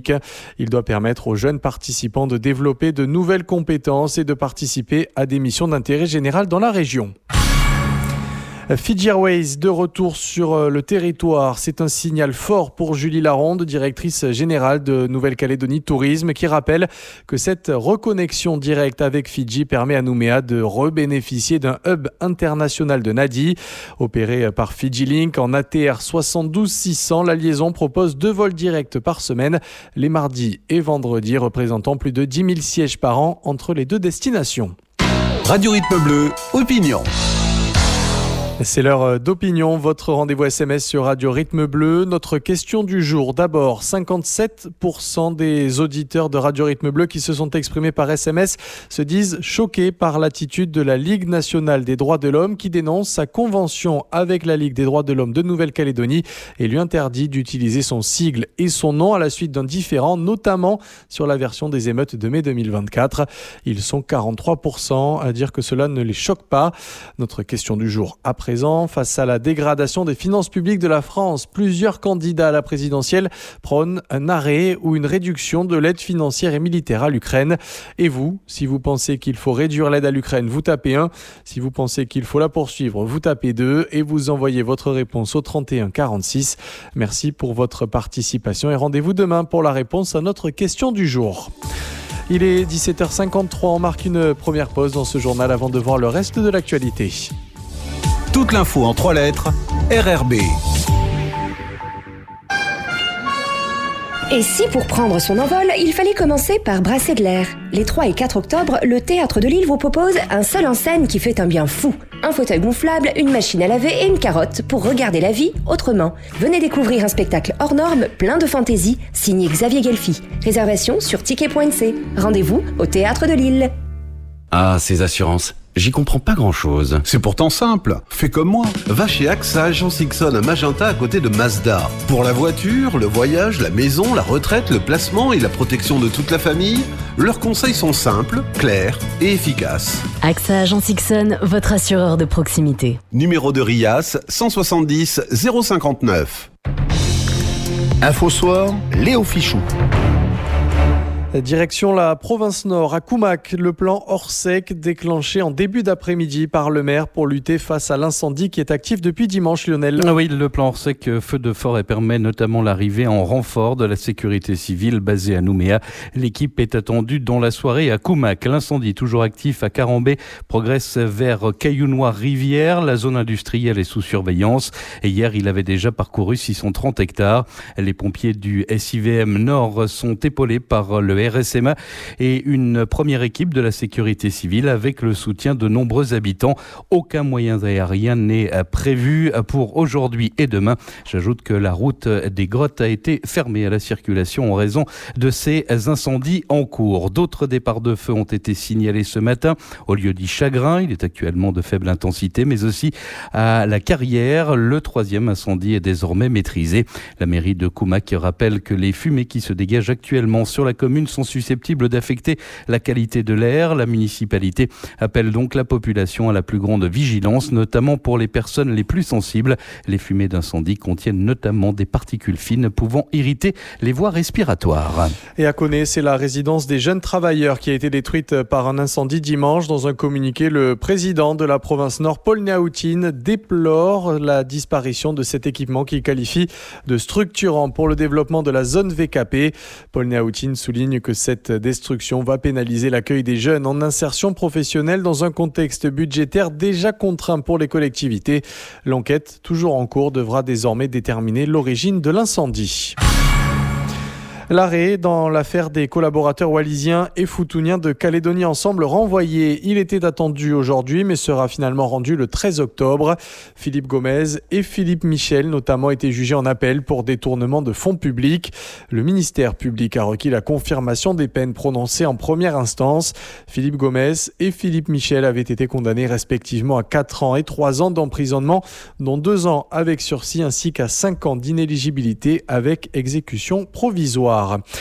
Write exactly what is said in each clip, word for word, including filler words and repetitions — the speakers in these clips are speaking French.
pédagogique. Il doit permettre aux jeunes participants de développer de nouvelles compétences et de participer à des missions d'intérêt général dans la région. Fiji Airways de retour sur le territoire. C'est un signal fort pour Julie Laronde, directrice générale de Nouvelle-Calédonie Tourisme, qui rappelle que cette reconnexion directe avec Fidji permet à Nouméa de rebénéficier d'un hub international de Nadi. Opéré par FijiLink en A T R soixante-douze six cents, la liaison propose deux vols directs par semaine, les mardis et vendredis, représentant plus de dix mille sièges par an entre les deux destinations. Radio Rythme Bleu, opinion. C'est l'heure d'opinion, votre rendez-vous S M S sur Radio Rythme Bleu. Notre question du jour, d'abord, cinquante-sept pour cent des auditeurs de Radio Rythme Bleu qui se sont exprimés par S M S se disent choqués par l'attitude de la Ligue nationale des droits de l'homme qui dénonce sa convention avec la Ligue des droits de l'homme de Nouvelle-Calédonie et lui interdit d'utiliser son sigle et son nom à la suite d'un différend, notamment sur la version des émeutes de mai deux mille vingt-quatre. Ils sont quarante-trois pour cent à dire que cela ne les choque pas. Notre question du jour après Présent. Face à la dégradation des finances publiques de la France, plusieurs candidats à la présidentielle prônent un arrêt ou une réduction de l'aide financière et militaire à l'Ukraine. Et vous, si vous pensez qu'il faut réduire l'aide à l'Ukraine, vous tapez un. Si vous pensez qu'il faut la poursuivre, vous tapez deux et vous envoyez votre réponse au trente et un quarante-six. Merci pour votre participation et rendez-vous demain pour la réponse à notre question du jour. Il est dix-sept heures cinquante-trois, on marque une première pause dans ce journal avant de voir le reste de l'actualité. Toute l'info en trois lettres, R R B. Et si pour prendre son envol, il fallait commencer par brasser de l'air? Les trois et quatre octobre, le Théâtre de l'Île vous propose un seul en scène qui fait un bien fou. Un fauteuil gonflable, une machine à laver et une carotte pour regarder la vie autrement. Venez découvrir un spectacle hors norme, plein de fantaisie, signé Xavier Gelfi. Réservation sur ticket point c. Rendez-vous au Théâtre de l'Île. Ah, ces assurances, j'y comprends pas grand-chose. C'est pourtant simple, fais comme moi. Va chez A X A Agence Ixon à Magenta à côté de Mazda. Pour la voiture, le voyage, la maison, la retraite, le placement et la protection de toute la famille, leurs conseils sont simples, clairs et efficaces. A X A Agence Ixon, votre assureur de proximité. Numéro de R I A S cent soixante-dix zéro cinquante-neuf. Info Soir, Léo Fichou. Direction la province Nord, à Koumak, le plan Orsec déclenché en début d'après-midi par le maire pour lutter face à l'incendie qui est actif depuis dimanche, Lionel. Oui, le plan Orsec feu de forêt permet notamment l'arrivée en renfort de la sécurité civile basée à Nouméa. L'équipe est attendue dans la soirée à Koumak. L'incendie, toujours actif à Carambé, progresse vers Caillounois-Rivière. La zone industrielle est sous surveillance. Et hier, il avait déjà parcouru six cent trente hectares. Les pompiers du S I V M Nord sont épaulés par le R S M A et une première équipe de la sécurité civile avec le soutien de nombreux habitants. Aucun moyen aérien n'est prévu pour aujourd'hui et demain. J'ajoute que la route des Grottes a été fermée à la circulation en raison de ces incendies en cours. D'autres départs de feu ont été signalés ce matin au lieu dit Chagrin. Il est actuellement de faible intensité, mais aussi à la Carrière. Le troisième incendie est désormais maîtrisé. La mairie de Koumak rappelle que les fumées qui se dégagent actuellement sur la commune sont susceptibles d'affecter la qualité de l'air. La municipalité appelle donc la population à la plus grande vigilance, notamment pour les personnes les plus sensibles. Les fumées d'incendie contiennent notamment des particules fines pouvant irriter les voies respiratoires. Et à Koné, c'est la résidence des jeunes travailleurs qui a été détruite par un incendie dimanche. Dans un communiqué, le président de la province Nord, Paul Néaoutine, déplore la disparition de cet équipement qu'il qualifie de structurant pour le développement de la zone V K P. Paul Néaoutine souligne que cette destruction va pénaliser l'accueil des jeunes en insertion professionnelle dans un contexte budgétaire déjà contraint pour les collectivités. L'enquête, toujours en cours, devra désormais déterminer l'origine de l'incendie. L'arrêt dans l'affaire des collaborateurs wallisiens et foutouniens de Calédonie Ensemble renvoyés. Il était attendu aujourd'hui, mais sera finalement rendu le treize octobre. Philippe Gomez et Philippe Michel, notamment, étaient jugés en appel pour détournement de fonds publics. Le ministère public a requis la confirmation des peines prononcées en première instance. Philippe Gomez et Philippe Michel avaient été condamnés respectivement à quatre ans et trois ans d'emprisonnement, dont deux ans avec sursis ainsi qu'à cinq ans d'inéligibilité avec exécution provisoire.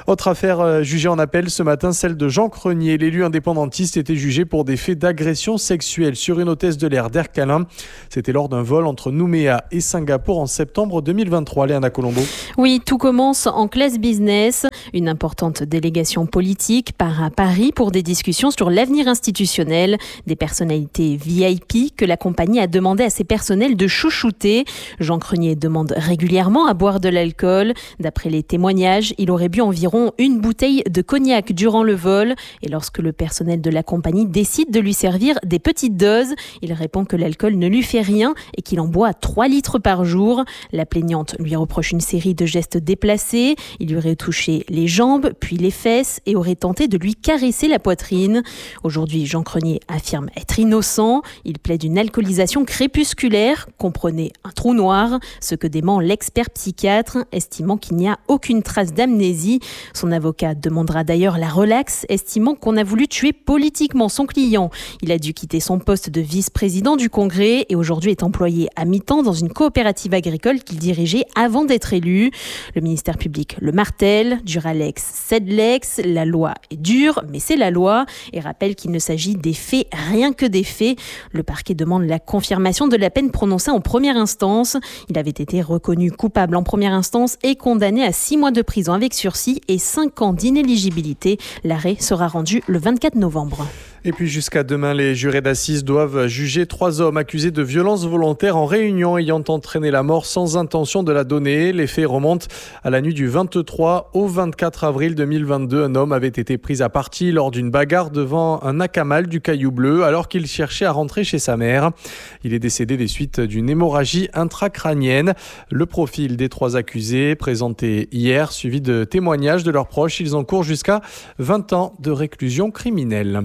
Autre affaire jugée en appel ce matin, celle de Jean Crenier. L'élu indépendantiste était jugé pour des faits d'agression sexuelle sur une hôtesse de l'air d'Ercalin. C'était lors d'un vol entre Nouméa et Singapour en septembre deux mille vingt-trois. Léana Colombo. Oui, tout commence en classe business. Une importante délégation politique part à Paris pour des discussions sur l'avenir institutionnel. Des personnalités V I P que la compagnie a demandé à ses personnels de chouchouter. Jean Crenier demande régulièrement à boire de l'alcool. D'après les témoignages, il aurait bu environ une bouteille de cognac durant le vol. Et lorsque le personnel de la compagnie décide de lui servir des petites doses, il répond que l'alcool ne lui fait rien et qu'il en boit trois litres par jour. La plaignante lui reproche une série de gestes déplacés. Il lui aurait touché les jambes, puis les fesses et aurait tenté de lui caresser la poitrine. Aujourd'hui, Jean Crenier affirme être innocent. Il plaide une alcoolisation crépusculaire, comprenait un trou noir, ce que dément l'expert psychiatre, estimant qu'il n'y a aucune trace d'amnésie. Son avocat demandera d'ailleurs la relaxe, estimant qu'on a voulu tuer politiquement son client. Il a dû quitter son poste de vice-président du Congrès et aujourd'hui est employé à mi-temps dans une coopérative agricole qu'il dirigeait avant d'être élu. Le ministère public le martèle, Duralex, Sedlex, la loi est dure, mais c'est la loi, et rappelle qu'il ne s'agit des faits, rien que des faits. Le parquet demande la confirmation de la peine prononcée en première instance. Il avait été reconnu coupable en première instance et condamné à six mois de prison avec sursis et cinq ans d'inéligibilité. L'arrêt sera rendu le vingt-quatre novembre. Et puis jusqu'à demain, les jurés d'assises doivent juger trois hommes accusés de violences volontaires en réunion ayant entraîné la mort sans intention de la donner. Les faits remontent à la nuit du vingt-trois au vingt-quatre avril deux mille vingt-deux. Un homme avait été pris à partie lors d'une bagarre devant un nakamal du Caillou Bleu alors qu'il cherchait à rentrer chez sa mère. Il est décédé des suites d'une hémorragie intracrânienne. Le profil des trois accusés présenté hier, suivi de témoignages de leurs proches. Ils encourent jusqu'à vingt ans de réclusion criminelle.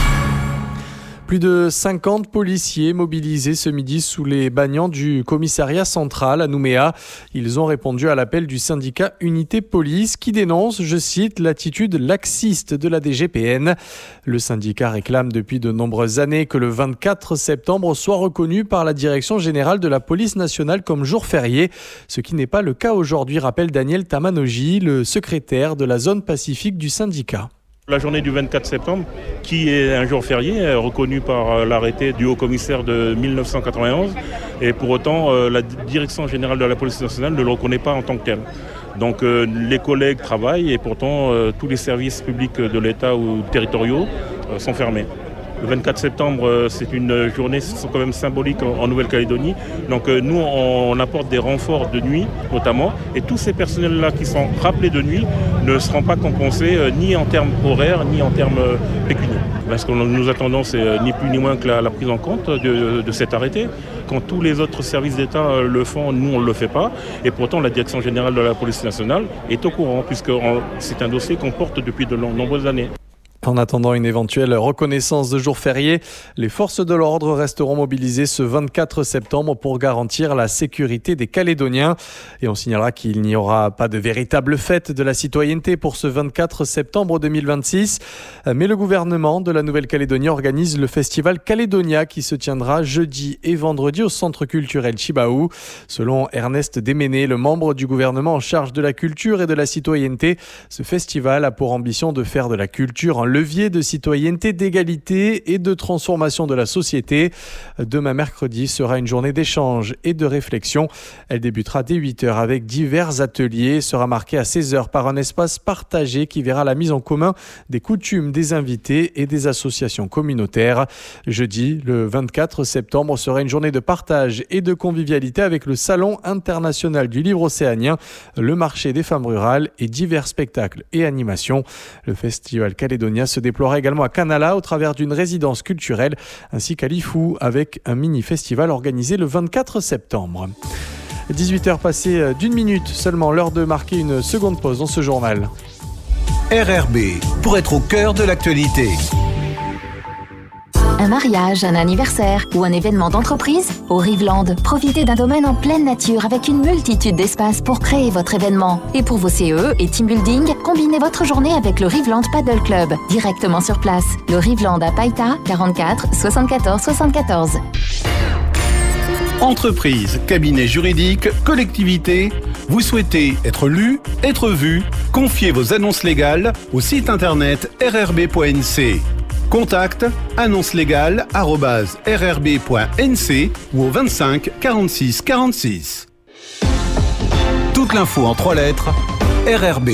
Plus de cinquante policiers mobilisés ce midi sous les banians du commissariat central à Nouméa. Ils ont répondu à l'appel du syndicat Unité Police qui dénonce, je cite, l'attitude laxiste de la D G P N. Le syndicat réclame depuis de nombreuses années que le vingt-quatre septembre soit reconnu par la Direction générale de la police nationale comme jour férié, ce qui n'est pas le cas aujourd'hui, rappelle Daniel Tamanoji, le secrétaire de la zone pacifique du syndicat. La journée du vingt-quatre septembre, qui est un jour férié, reconnu par l'arrêté du haut-commissaire de mille neuf cent quatre-vingt-onze, et pour autant, la Direction générale de la police nationale ne le reconnaît pas en tant que tel. Donc euh, les collègues travaillent et pourtant euh, tous les services publics de l'État ou territoriaux euh, sont fermés. Le vingt-quatre septembre, c'est une journée quand même symbolique en Nouvelle-Calédonie. Donc nous, on apporte des renforts de nuit notamment. Et tous ces personnels-là qui sont rappelés de nuit ne seront pas compensés ni en termes horaires, ni en termes pécuniaires. Ce que nous attendons, c'est ni plus ni moins que la, la prise en compte de, de cet arrêté. Quand tous les autres services d'État le font, nous, on ne le fait pas. Et pourtant, la Direction générale de la police nationale est au courant, puisque c'est un dossier qu'on porte depuis de nombreuses années. En attendant une éventuelle reconnaissance de jour férié, les forces de l'ordre resteront mobilisées ce vingt-quatre septembre pour garantir la sécurité des Calédoniens. Et on signalera qu'il n'y aura pas de véritable fête de la citoyenneté pour ce vingt-quatre septembre deux mille vingt-six. Mais le gouvernement de la Nouvelle-Calédonie organise le festival Calédonia qui se tiendra jeudi et vendredi au centre culturel Chibaou. Selon Ernest Déméné, le membre du gouvernement en charge de la culture et de la citoyenneté, ce festival a pour ambition de faire de la culture un levier de citoyenneté, d'égalité et de transformation de la société. Demain mercredi sera une journée d'échange et de réflexion. Elle débutera dès huit heures avec divers ateliers et sera marquée à seize heures par un espace partagé qui verra la mise en commun des coutumes des invités et des associations communautaires. Jeudi, le vingt-quatre septembre, sera une journée de partage et de convivialité avec le Salon international du livre océanien, le marché des femmes rurales et divers spectacles et animations. Le festival Calédonia se déploiera également à Canala au travers d'une résidence culturelle ainsi qu'à Lifou avec un mini-festival organisé le vingt-quatre septembre. dix-huit heures passées d'une minute seulement, l'heure de marquer une seconde pause dans ce journal. R R B, pour être au cœur de l'actualité. Un mariage, un anniversaire ou un événement d'entreprise? Au Riveland, profitez d'un domaine en pleine nature avec une multitude d'espaces pour créer votre événement. Et pour vos C E et team building, combinez votre journée avec le Riveland Paddle Club, directement sur place. Le Riveland à Païta, quarante-quatre soixante-quatorze soixante-quatorze. Entreprise, cabinet juridique, collectivité, Vous souhaitez être lu, être vu? Confiez vos annonces légales au site internet r r b point n c. Contact annonce légale arobase r r b point n c ou au vingt-cinq quarante-six quarante-six. Toute l'info en trois lettres, R R B.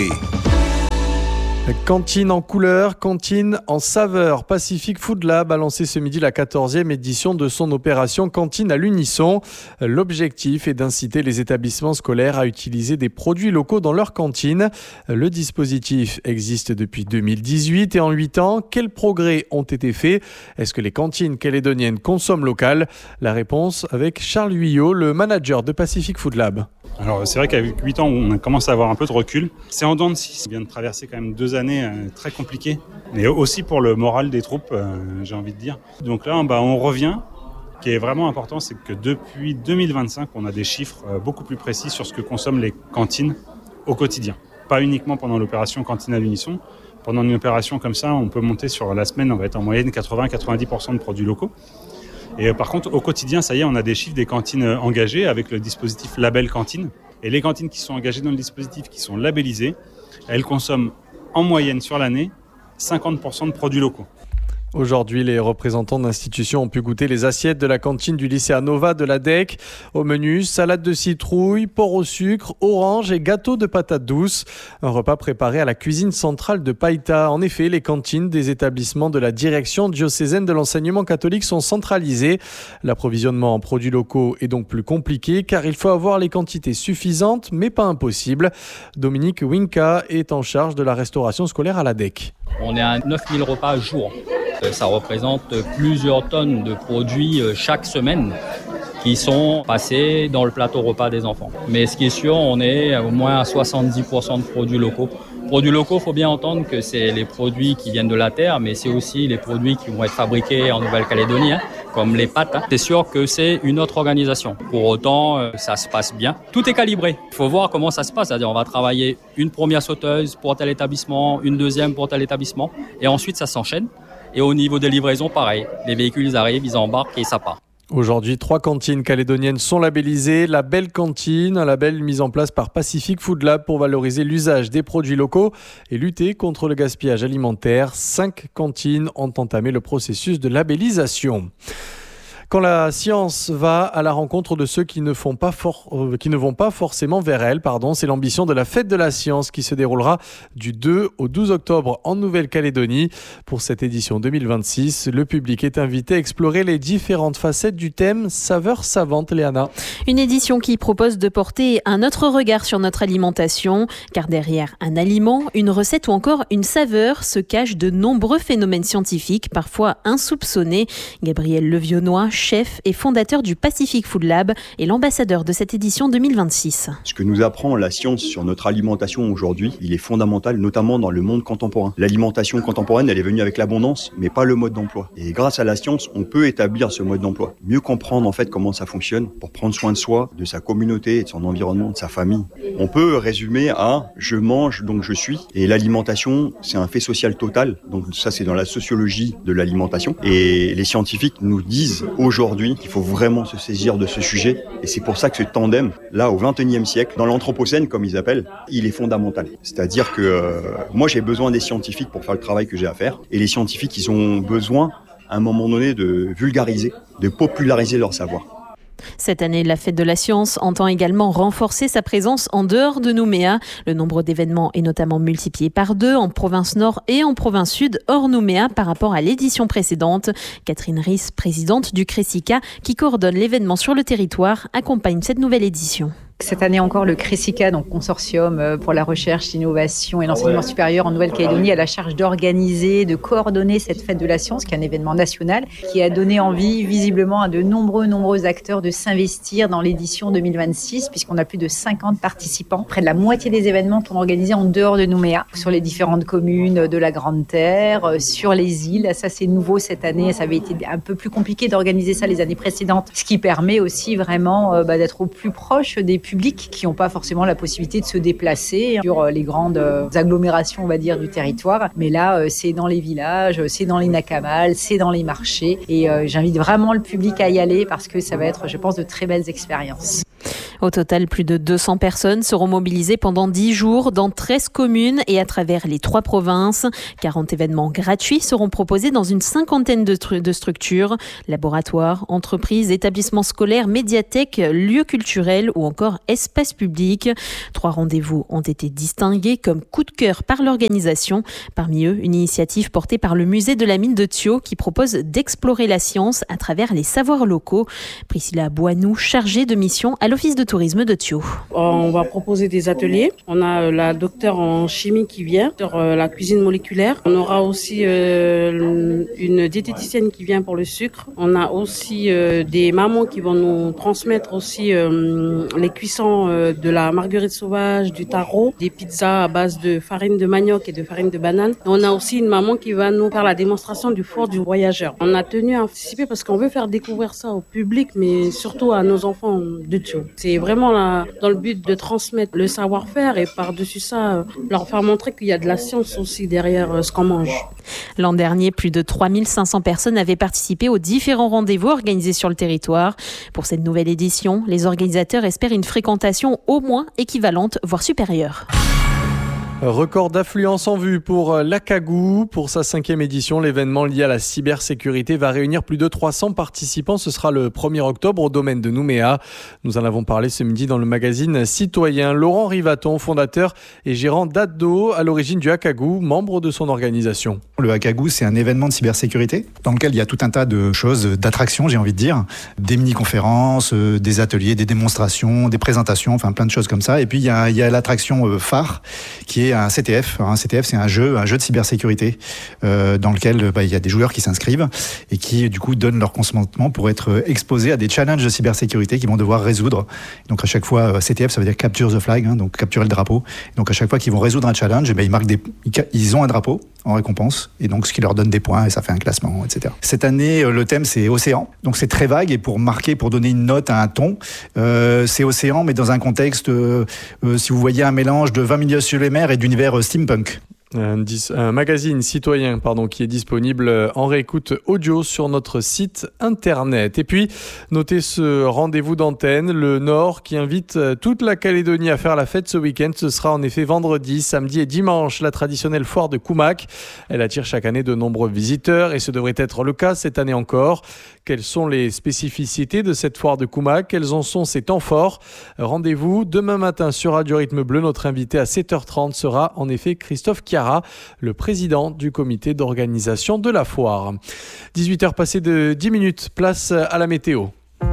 Cantine en couleur, cantine en saveur. Pacific Food Lab a lancé ce midi la quatorzième édition de son opération Cantine à l'unisson. L'objectif est d'inciter les établissements scolaires à utiliser des produits locaux dans leur cantine. Le dispositif existe depuis deux mille dix-huit et en huit ans, quels progrès ont été faits? Est-ce que les cantines calédoniennes consomment local? La réponse avec Charles Huyot, le manager de Pacific Food Lab. Alors c'est vrai qu'avec huit ans, on commence à avoir un peu de recul. C'est en dents de scie. On vient de traverser quand même deux années euh, très compliquées, mais aussi pour le moral des troupes, euh, j'ai envie de dire. Donc là, bah, on revient. Ce qui est vraiment important, c'est que depuis deux mille vingt-cinq, on a des chiffres euh, beaucoup plus précis sur ce que consomment les cantines au quotidien. Pas uniquement pendant l'opération Cantine à l'unisson. Pendant une opération comme ça, on peut monter sur la semaine, on va être en moyenne quatre-vingts à quatre-vingt-dix pour cent de produits locaux. Et par contre, au quotidien, ça y est, on a des chiffres des cantines engagées avec le dispositif Label Cantine. Et les cantines qui sont engagées dans le dispositif, qui sont labellisées, elles consomment en moyenne sur l'année cinquante pour cent de produits locaux. Aujourd'hui, les représentants d'institutions ont pu goûter les assiettes de la cantine du lycée Nova de la D E C. Au menu, salade de citrouille, porc au sucre, orange et gâteau de patates douces. Un repas préparé à la cuisine centrale de Païta. En effet, les cantines des établissements de la direction diocésaine de l'enseignement catholique sont centralisées. L'approvisionnement en produits locaux est donc plus compliqué car il faut avoir les quantités suffisantes mais pas impossibles. Dominique Winka est en charge de la restauration scolaire à la D E C. On est à neuf mille repas jour. Ça représente plusieurs tonnes de produits chaque semaine qui sont passés dans le plateau repas des enfants. Mais ce qui est sûr, on est au moins à soixante-dix pour cent de produits locaux. Produits locaux, il faut bien entendre que c'est les produits qui viennent de la terre, mais c'est aussi les produits qui vont être fabriqués en Nouvelle-Calédonie, hein, comme les pâtes. Hein. C'est sûr que c'est une autre organisation. Pour autant, ça se passe bien. Tout est calibré. Il faut voir comment ça se passe. C'est-à-dire, on va travailler une première sauteuse pour tel établissement, une deuxième pour tel établissement, et ensuite ça s'enchaîne. Et au niveau des livraisons, pareil. Les véhicules, ils arrivent, ils embarquent et ça part. Aujourd'hui, trois cantines calédoniennes sont labellisées. La Belle Cantine, un label mis en place par Pacific Food Lab pour valoriser l'usage des produits locaux et lutter contre le gaspillage alimentaire. Cinq cantines ont entamé le processus de labellisation. Quand la science va à la rencontre de ceux qui ne, font pas for- euh, qui ne vont pas forcément vers elle, pardon, c'est l'ambition de la Fête de la Science qui se déroulera du deux au douze octobre en Nouvelle-Calédonie. Pour cette édition deux mille vingt-six, le public est invité à explorer les différentes facettes du thème Saveurs savantes, Léana. Une édition qui propose de porter un autre regard sur notre alimentation, car derrière un aliment, une recette ou encore une saveur se cachent de nombreux phénomènes scientifiques, parfois insoupçonnés. Gabriel Levionnois, chef et fondateur du Pacific Food Lab et l'ambassadeur de cette édition deux mille vingt-six. Ce que nous apprend la science sur notre alimentation aujourd'hui, il est fondamental, notamment dans le monde contemporain. L'alimentation contemporaine, elle est venue avec l'abondance, mais pas le mode d'emploi. Et grâce à la science, on peut établir ce mode d'emploi. Mieux comprendre en fait comment ça fonctionne pour prendre soin de soi, de sa communauté, de son environnement, de sa famille. On peut résumer à « je mange, donc je suis ». Et l'alimentation, c'est un fait social total. Donc ça, c'est dans la sociologie de l'alimentation. Et les scientifiques nous disent aujourd'hui qu'il faut vraiment se saisir de ce sujet. Et c'est pour ça que ce tandem, là, au vingt et unième siècle, dans l'anthropocène, comme ils appellent, il est fondamental. C'est-à-dire que euh, moi, j'ai besoin des scientifiques pour faire le travail que j'ai à faire. Et les scientifiques, ils ont besoin, à un moment donné, de vulgariser, de populariser leur savoir. Cette année, la Fête de la Science entend également renforcer sa présence en dehors de Nouméa. Le nombre d'événements est notamment multiplié par deux en province nord et en province sud, hors Nouméa, par rapport à l'édition précédente. Catherine Riss, présidente du Cressica, qui coordonne l'événement sur le territoire, accompagne cette nouvelle édition. Cette année encore, le Cressica, donc consortium pour la recherche, l'innovation et l'enseignement supérieur en Nouvelle-Calédonie, a la charge d'organiser, de coordonner cette fête de la science, qui est un événement national, qui a donné envie visiblement à de nombreux, nombreux acteurs de s'investir dans l'édition deux mille vingt-six, puisqu'on a plus de cinquante participants. Près de la moitié des événements sont organisés en dehors de Nouméa, sur les différentes communes de la Grande Terre, sur les îles. Ça, c'est nouveau cette année. Ça avait été un peu plus compliqué d'organiser ça les années précédentes, ce qui permet aussi vraiment euh, bah, d'être au plus proche des publics qui n'ont pas forcément la possibilité de se déplacer sur les grandes agglomérations, on va dire, du territoire. Mais là, c'est dans les villages, c'est dans les nakamal, c'est dans les marchés. Et j'invite vraiment le public à y aller parce que ça va être, je pense, de très belles expériences. Au total, plus de deux cents personnes seront mobilisées pendant dix jours dans treize communes et à travers les trois provinces. quarante événements gratuits seront proposés dans une cinquantaine de, tru- de structures, laboratoires, entreprises, établissements scolaires, médiathèques, lieux culturels ou encore espaces publics. Trois rendez-vous ont été distingués comme coup de cœur par l'organisation. Parmi eux, une initiative portée par le musée de la mine de Thio qui propose d'explorer la science à travers les savoirs locaux. Priscilla Boinou, chargée de mission à l'Office de tourisme de Thio. On va proposer des ateliers. On a la docteure en chimie qui vient sur la cuisine moléculaire. On aura aussi euh, une diététicienne qui vient pour le sucre. On a aussi euh, des mamans qui vont nous transmettre aussi euh, les cuissons euh, de la marguerite sauvage, du taro, des pizzas à base de farine de manioc et de farine de banane. On a aussi une maman qui va nous faire la démonstration du four du voyageur. On a tenu à anticiper parce qu'on veut faire découvrir ça au public, mais surtout à nos enfants de Thio. C'est vraiment là, dans le but de transmettre le savoir-faire et par-dessus ça, leur faire montrer qu'il y a de la science aussi derrière ce qu'on mange. L'an dernier, plus de trois mille cinq cents personnes avaient participé aux différents rendez-vous organisés sur le territoire. Pour cette nouvelle édition, les organisateurs espèrent une fréquentation au moins équivalente, voire supérieure. Record d'affluence en vue pour l'Akagou. Pour sa cinquième édition, l'événement lié à la cybersécurité va réunir plus de trois cents participants. Ce sera le premier octobre au domaine de Nouméa. Nous en avons parlé ce midi dans le magazine Citoyen. Laurent Rivaton, fondateur et gérant d'A D D O, à l'origine du Akagou, membre de son organisation. Le Akagou, c'est un événement de cybersécurité dans lequel il y a tout un tas de choses, d'attractions, j'ai envie de dire. Des mini-conférences, des ateliers, des démonstrations, des présentations, enfin plein de choses comme ça. Et puis il y a, il y a l'attraction phare qui est un C T F. Un C T F, c'est un jeu, un jeu de cybersécurité euh, dans lequel bah, il y a des joueurs qui s'inscrivent et qui du coup donnent leur consentement pour être exposés à des challenges de cybersécurité qu'ils vont devoir résoudre. Donc à chaque fois, C T F, ça veut dire capture the flag, hein, donc capturer le drapeau. Donc à chaque fois qu'ils vont résoudre un challenge, eh ben, ils marquent des, ils ont un drapeau en récompense et donc ce qui leur donne des points et ça fait un classement, et cetera. Cette année, le thème c'est océan, donc c'est très vague et pour marquer, pour donner une note à un ton, euh, c'est océan mais dans un contexte, euh, euh, si vous voyez un mélange de vingt milieux sur les mers et d'univers steampunk. Un, un magazine citoyen pardon, qui est disponible en réécoute audio sur notre site internet. Et puis, notez ce rendez-vous d'antenne, le Nord, qui invite toute la Calédonie à faire la fête ce week-end. Ce sera en effet vendredi, samedi et dimanche, la traditionnelle foire de Koumak. Elle attire chaque année de nombreux visiteurs et ce devrait être le cas cette année encore. Quelles sont les spécificités de cette foire de Koumak? Quels en sont ses temps forts? Rendez-vous demain matin sur Radio Rythme Bleu. Notre invité à sept heures trente sera en effet Christophe Chiara, le président du comité d'organisation de la foire. dix-huit heures passées de dix minutes, place à la météo.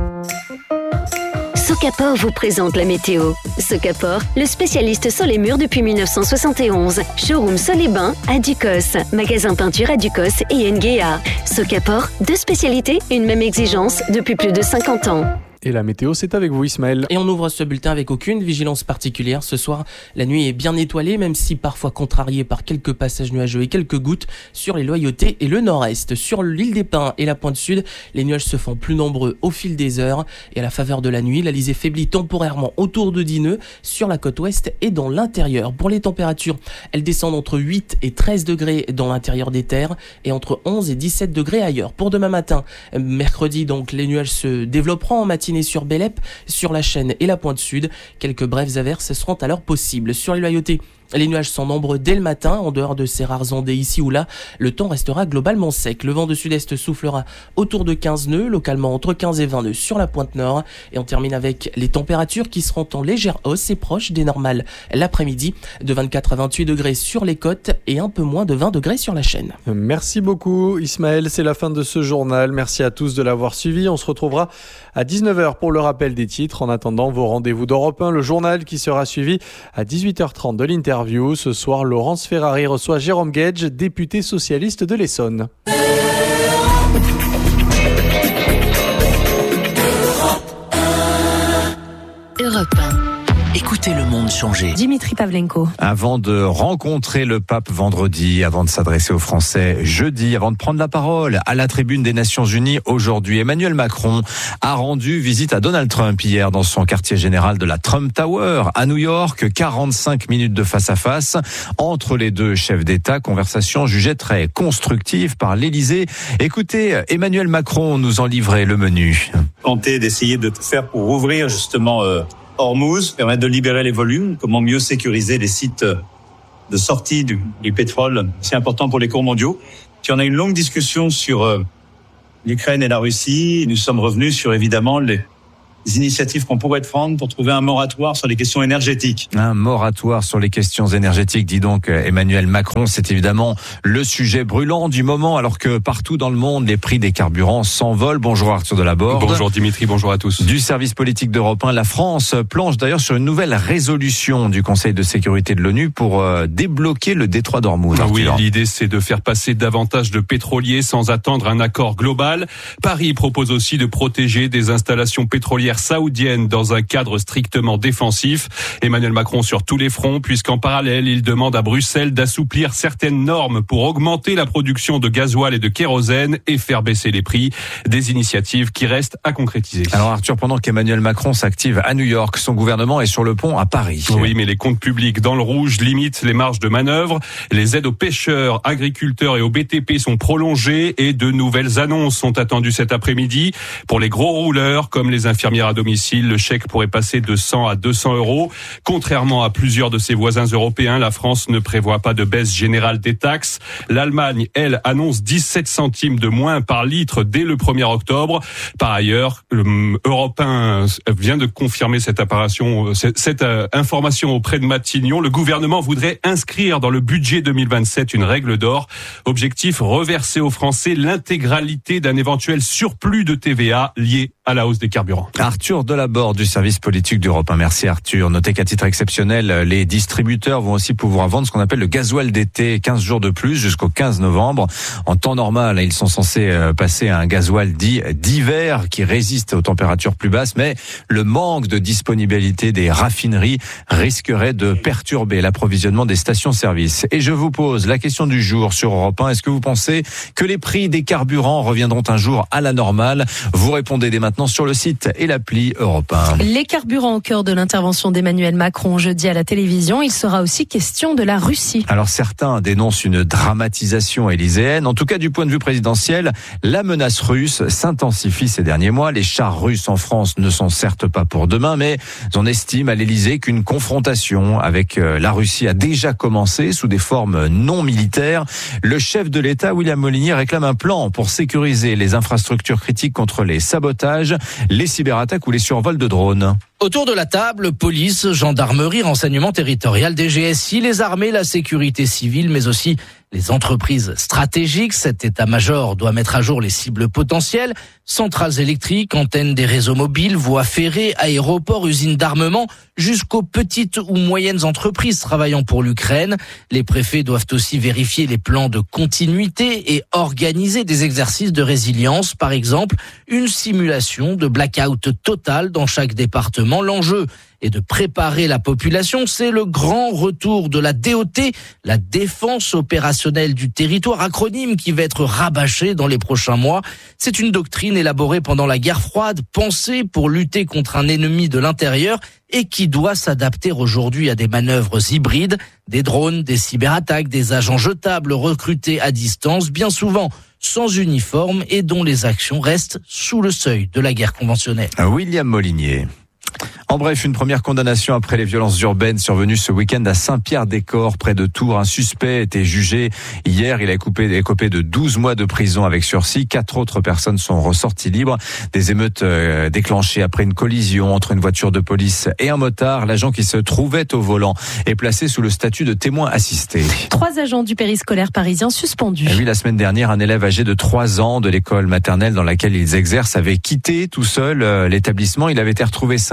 Socapor vous présente la météo. Socapor, le spécialiste sur les murs depuis mille neuf cent soixante et onze. Showroom Sol et Bain à Ducos. Magasin peinture à Ducos et Nguéa. Socapor, deux spécialités, une même exigence depuis plus de cinquante ans. Et la météo, c'est avec vous, Ismaël. Et on ouvre ce bulletin avec aucune vigilance particulière. Ce soir, la nuit est bien étoilée, même si parfois contrariée par quelques passages nuageux et quelques gouttes sur les Loyautés et le nord-est. Sur l'île des Pins et la pointe sud, les nuages se font plus nombreux au fil des heures. Et à la faveur de la nuit, la lisée faiblit temporairement autour de dix nœuds sur la côte ouest et dans l'intérieur. Pour les températures, elles descendent entre huit et treize degrés dans l'intérieur des terres et entre onze et dix-sept degrés ailleurs. Pour demain matin, mercredi, donc, les nuages se développeront en matinée sur Bélep, sur la Chaîne et la pointe sud. Quelques brèves averses seront alors possibles. Sur les Loyautés, les nuages sont nombreux dès le matin. En dehors de ces rares ondées ici ou là, le temps restera globalement sec. Le vent de sud-est soufflera autour de quinze nœuds, localement entre quinze et vingt nœuds sur la pointe nord. Et on termine avec les températures qui seront en légère hausse et proches des normales l'après-midi, de vingt-quatre à vingt-huit degrés sur les côtes et un peu moins de vingt degrés sur la Chaîne. Merci beaucoup Ismaël, c'est la fin de ce journal. Merci à tous de l'avoir suivi. On se retrouvera à dix-neuf heures pour le rappel des titres. En attendant, vos rendez-vous d'Europe un, le journal qui sera suivi à dix-huit heures trente de l'interview. Ce soir, Laurence Ferrari reçoit Jérôme Gage, député socialiste de l'Essonne. Europe un. Écoutez. Écoutez le monde changer. Dimitri Pavlenko. Avant de rencontrer le pape vendredi, avant de s'adresser aux Français jeudi, avant de prendre la parole à la tribune des Nations Unies aujourd'hui, Emmanuel Macron a rendu visite à Donald Trump hier dans son quartier général de la Trump Tower à New York. quarante-cinq minutes de face à face entre les deux chefs d'État, conversation jugée très constructive par l'Élysée. Écoutez, Emmanuel Macron nous en livrait le menu. Tenter d'essayer de tout faire pour ouvrir justement euh, Hormuz, permettre de libérer les volumes, comment mieux sécuriser les sites de sortie du, du pétrole, c'est important pour les cours mondiaux. Puis on a une longue discussion sur euh, l'Ukraine et la Russie. Nous sommes revenus sur évidemment les les initiatives qu'on pourrait prendre pour trouver un moratoire sur les questions énergétiques. Un moratoire sur les questions énergétiques, dit donc Emmanuel Macron. C'est évidemment le sujet brûlant du moment, alors que partout dans le monde, les prix des carburants s'envolent. Bonjour Arthur Delaborde. Bonjour Dimitri, bonjour à tous. Du service politique d'Europe un, la France planche d'ailleurs sur une nouvelle résolution du Conseil de sécurité de l'ONU pour euh, débloquer le détroit d'Ormuz. Oui, l'idée c'est de faire passer davantage de pétroliers sans attendre un accord global. Paris propose aussi de protéger des installations pétrolières saoudienne dans un cadre strictement défensif. Emmanuel Macron sur tous les fronts, puisqu'en parallèle, il demande à Bruxelles d'assouplir certaines normes pour augmenter la production de gasoil et de kérosène et faire baisser les prix. Des initiatives qui restent à concrétiser. Alors Arthur, pendant qu'Emmanuel Macron s'active à New York, son gouvernement est sur le pont à Paris. Oui, mais les comptes publics dans le rouge limitent les marges de manœuvre. Les aides aux pêcheurs, agriculteurs et aux B T P sont prolongées et de nouvelles annonces sont attendues cet après-midi. Pour les gros rouleurs, comme les infirmières à domicile, le chèque pourrait passer de cent à deux cents euros. Contrairement à plusieurs de ses voisins européens, la France ne prévoit pas de baisse générale des taxes. L'Allemagne, elle, annonce dix-sept centimes de moins par litre dès le premier octobre. Par ailleurs, Europe un vient de confirmer cette, apparition, cette information auprès de Matignon. Le gouvernement voudrait inscrire dans le budget deux mille vingt-sept une règle d'or. Objectif, reverser aux Français l'intégralité d'un éventuel surplus de T V A lié à la hausse des carburants. Arthur Delaborde du service politique d'Europe un. Merci Arthur. Notez qu'à titre exceptionnel, les distributeurs vont aussi pouvoir vendre ce qu'on appelle le gasoil d'été, quinze jours de plus jusqu'au quinze novembre. En temps normal, ils sont censés passer à un gasoil dit d'hiver qui résiste aux températures plus basses, mais le manque de disponibilité des raffineries risquerait de perturber l'approvisionnement des stations-service. Et je vous pose la question du jour sur Europe un. Est-ce que vous pensez que les prix des carburants reviendront un jour à la normale? Vous répondez dès maintenant sur le site et l'appli Europe un. Les carburants au cœur de l'intervention d'Emmanuel Macron jeudi à la télévision. Il sera aussi question de la Russie. Alors certains dénoncent une dramatisation élyséenne. En tout cas, du point de vue présidentiel, la menace russe s'intensifie ces derniers mois. Les chars russes en France ne sont certes pas pour demain, mais on estime à l'Élysée qu'une confrontation avec la Russie a déjà commencé sous des formes non militaires. Le chef de l'État, William Molinier, réclame un plan pour sécuriser les infrastructures critiques contre les sabotages, les cyberattaques ou les survols de drones. Autour de la table, police, gendarmerie, renseignement territorial, D G S I, les armées, la sécurité civile, mais aussi les entreprises stratégiques. Cet état-major doit mettre à jour les cibles potentielles, centrales électriques, antennes des réseaux mobiles, voies ferrées, aéroports, usines d'armement, jusqu'aux petites ou moyennes entreprises travaillant pour l'Ukraine. Les préfets doivent aussi vérifier les plans de continuité et organiser des exercices de résilience, par exemple une simulation de blackout total dans chaque département. L'enjeu est de préparer la population. C'est le grand retour de la D O T, la défense opérationnelle du territoire, acronyme qui va être rabâché dans les prochains mois. C'est une doctrine élaborée pendant la guerre froide, pensée pour lutter contre un ennemi de l'intérieur et qui doit s'adapter aujourd'hui à des manœuvres hybrides, des drones, des cyberattaques, des agents jetables recrutés à distance, bien souvent sans uniforme et dont les actions restent sous le seuil de la guerre conventionnelle. William Molinier. En bref, une première condamnation après les violences urbaines survenues ce week-end à Saint-Pierre-des-Corps, près de Tours. Un suspect a été jugé hier. Il a écopé, écopé de douze mois de prison avec sursis. Quatre autres personnes sont ressorties libres. Des émeutes euh, déclenchées après une collision entre une voiture de police et un motard. L'agent qui se trouvait au volant est placé sous le statut de témoin assisté. Trois agents du périscolaire parisien suspendus. Et oui, la semaine dernière, un élève âgé de trois ans de l'école maternelle dans laquelle ils exercent avait quitté tout seul euh, l'établissement. Il avait été retrouvé sain et sauf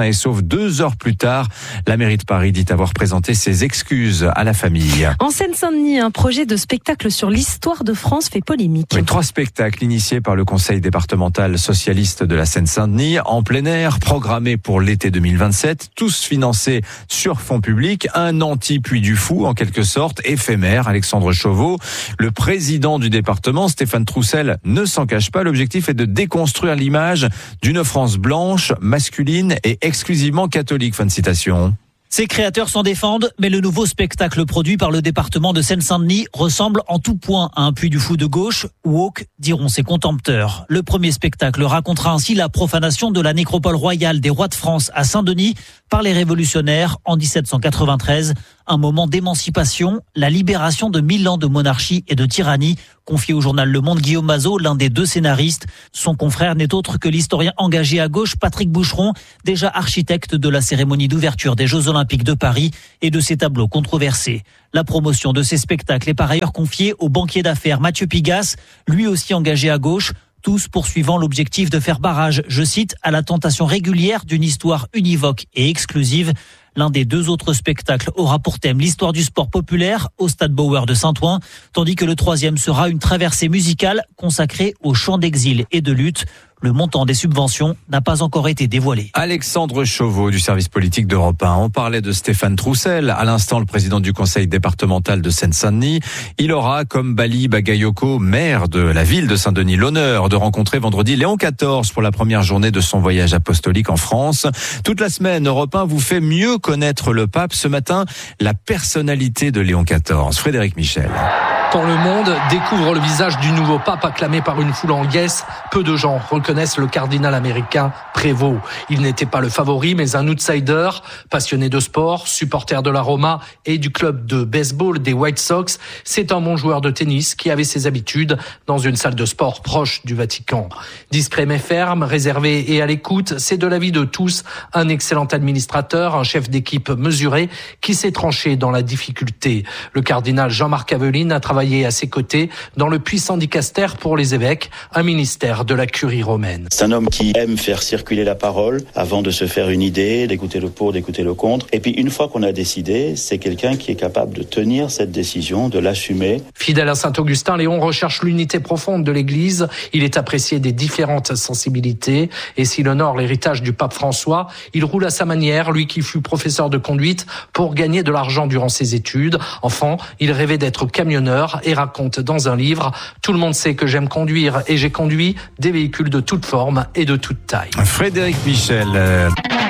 Deux heures plus tard, la mairie de Paris dit avoir présenté ses excuses à la famille. En Seine-Saint-Denis, un projet de spectacle sur l'histoire de France fait polémique. Oui, trois spectacles initiés par le conseil départemental socialiste de la Seine-Saint-Denis, en plein air, programmés pour l'été deux mille vingt-sept, tous financés sur fonds publics, un anti-Puy du Fou, en quelque sorte, éphémère. Alexandre Chauveau, le président du département, Stéphane Troussel, ne s'en cache pas. L'objectif est de déconstruire l'image d'une France blanche, masculine et exclusivement catholique. Fin de citation. Ses créateurs s'en défendent, mais le nouveau spectacle produit par le département de Seine-Saint-Denis ressemble en tout point à un Puy du Fou de gauche, woke, diront ses contempteurs. Le premier spectacle racontera ainsi la profanation de la nécropole royale des rois de France à Saint-Denis par les révolutionnaires en dix-sept cent quatre-vingt-treize. Un moment d'émancipation, la libération de mille ans de monarchie et de tyrannie, confié au journal Le Monde Guillaume Mazot, l'un des deux scénaristes. Son confrère n'est autre que l'historien engagé à gauche Patrick Boucheron, déjà architecte de la cérémonie d'ouverture des Jeux Olympiques de Paris et de ses tableaux controversés. La promotion de ces spectacles est par ailleurs confiée au banquier d'affaires Mathieu Pigasse, lui aussi engagé à gauche, tous poursuivant l'objectif de faire barrage, je cite, à la tentation régulière d'une histoire univoque et exclusive. L'un des deux autres spectacles aura pour thème l'histoire du sport populaire au Stade Bauer de Saint-Ouen, tandis que le troisième sera une traversée musicale consacrée aux chants d'exil et de lutte. Le montant des subventions n'a pas encore été dévoilé. Alexandre Chauveau du service politique d'Europe un. On parlait de Stéphane Troussel, à l'instant le président du conseil départemental de Seine-Saint-Denis. Il aura, comme Bali Bagayoko, maire de la ville de Saint-Denis, l'honneur de rencontrer vendredi Léon quatorze pour la première journée de son voyage apostolique en France. Toute la semaine, Europe un vous fait mieux connaître le pape. Ce matin, la personnalité de Léon quatorze. Frédéric Michel. Quand le monde découvre le visage du nouveau pape acclamé par une foule en liesse, peu de gens reconnaissent le cardinal américain Prévost. Il n'était pas le favori, mais un outsider, passionné de sport, supporter de la Roma et du club de baseball des White Sox. C'est un bon joueur de tennis qui avait ses habitudes dans une salle de sport proche du Vatican. Discret mais ferme, réservé et à l'écoute, c'est de l'avis de tous un excellent administrateur, un chef d'équipe mesuré qui s'est tranché dans la difficulté. Le cardinal Jean-Marc Aveline a travaillé à ses côtés dans le puissant dicaster pour les évêques, un ministère de la curie romaine. C'est un homme qui aime faire circuler la parole avant de se faire une idée, d'écouter le pour, d'écouter le contre. Et puis une fois qu'on a décidé, c'est quelqu'un qui est capable de tenir cette décision, de l'assumer. Fidèle à Saint-Augustin, Léon recherche l'unité profonde de l'Église. Il est apprécié des différentes sensibilités. Et s'il honore l'héritage du pape François, il roule à sa manière, lui qui fut professeur de conduite pour gagner de l'argent durant ses études. Enfant, il rêvait d'être camionneur et raconte dans un livre « Tout le monde sait que j'aime conduire et j'ai conduit des véhicules de toute forme et de toute taille ». Frédéric Michel.